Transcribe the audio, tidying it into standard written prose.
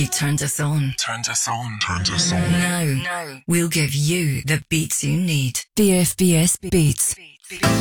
You turned us on. Turned us on. Turned us on. Now, we'll give you the beats you need. VFBS Beats.